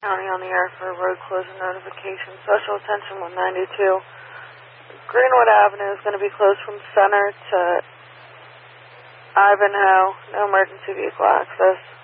County on the air for road closure notification. Special attention 192. Greenwood Avenue is going to be closed from Center to Ivanhoe. No emergency vehicle access.